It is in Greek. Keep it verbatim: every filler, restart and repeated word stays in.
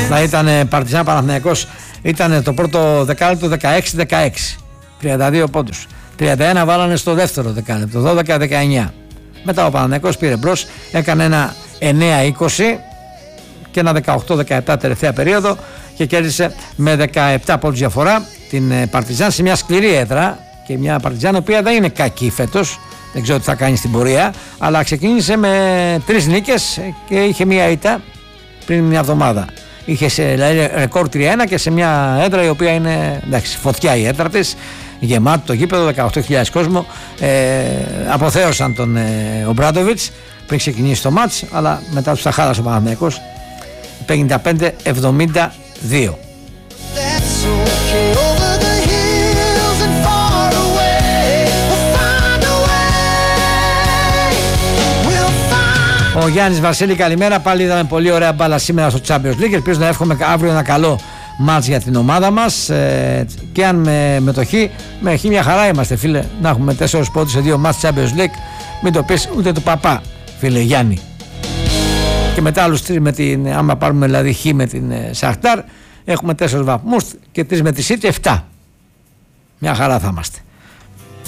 Θα ήταν Παρτιζάν Παναθηναϊκός, ήταν το πρώτο δεκάλεπτο δεκαέξι δεκαέξι, τριάντα δύο πόντους. τριάντα ένα βάλανε στο δεύτερο δεκάλεπτο, δώδεκα δεκαεννιά. Μετά ο Παναθηναϊκός πήρε μπρος, έκανε ένα εννέα είκοσι και ένα δεκαοκτώ δεκαεπτά τελευταία περίοδο και κέρδισε με δεκαεπτά πόντους διαφορά την Παρτιζάν σε μια σκληρή έδρα, και μια Παρτιζάν η οποία δεν είναι κακή φέτος, δεν ξέρω τι θα κάνει στην πορεία, αλλά ξεκίνησε με τρεις νίκες και είχε μια ήττα πριν μια εβδομάδα. Είχε σε δηλαδή, ρεκόρ τρία ένα και σε μια έδρα η οποία είναι, εντάξει, φωτιά η έδρα της, γεμάτο το γήπεδο, δεκαοκτώ χιλιάδες κόσμο. Ε, αποθέωσαν τον ε, Ομπράντοβιτς πριν ξεκινήσει το μάτς, αλλά μετά τους τα χάλασε ο Παναθηναϊκός πενήντα πέντε εβδομήντα δύο. Ο Γιάννης Βασίλη, καλημέρα. Πάλι είδαμε πολύ ωραία μπάλα σήμερα στο Champions League. Ελπίζω να εύχομαι αύριο ένα καλό μάτς για την ομάδα μας. Ε, και αν με, με το χ, με χ μια χαρά είμαστε, φίλε. Να έχουμε τέσσερις πόντους σε δύο μάτς Champions League. Μην το πεις ούτε του παπά, φίλε Γιάννη. Και μετά άλλους τρεις με την, άμα πάρουμε δηλαδή χ με την Σαχτάρ, έχουμε τέσσερις βαθμούς και τρεις με τη City, εφτά. Μια χαρά θα είμαστε.